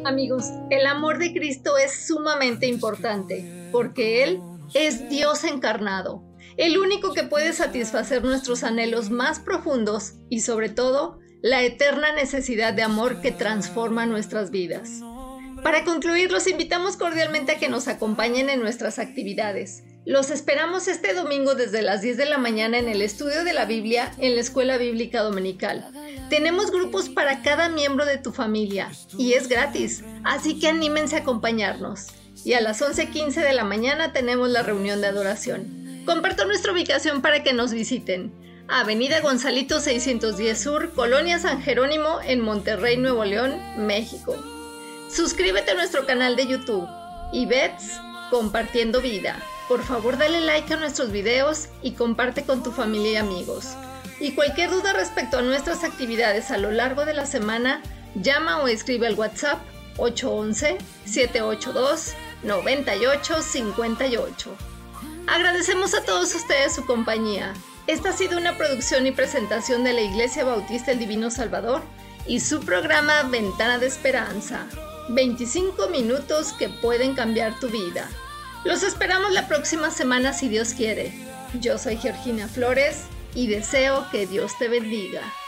Amigos, el amor de Cristo es sumamente importante porque Él es Dios encarnado, el único que puede satisfacer nuestros anhelos más profundos y sobre todo, la eterna necesidad de amor que transforma nuestras vidas. Para concluir, los invitamos cordialmente a que nos acompañen en nuestras actividades. Los esperamos este domingo desde las 10 de la mañana en el estudio de la Biblia en la Escuela Bíblica Dominical. Tenemos grupos para cada miembro de tu familia y es gratis, así que anímense a acompañarnos. Y a las 11:15 de la mañana tenemos la reunión de adoración. Comparto nuestra ubicación para que nos visiten. Avenida Gonzalito 610 Sur, Colonia San Jerónimo, en Monterrey, Nuevo León, México. Suscríbete a nuestro canal de YouTube, Ivets Compartiendo Vida. Por favor, dale like a nuestros videos y comparte con tu familia y amigos. Y cualquier duda respecto a nuestras actividades a lo largo de la semana, llama o escribe al WhatsApp 811-782-9858. Agradecemos a todos ustedes su compañía. Esta ha sido una producción y presentación de la Iglesia Bautista El Divino Salvador y su programa Ventana de Esperanza. 25 minutos que pueden cambiar tu vida. Los esperamos la próxima semana si Dios quiere. Yo soy Georgina Flores y deseo que Dios te bendiga.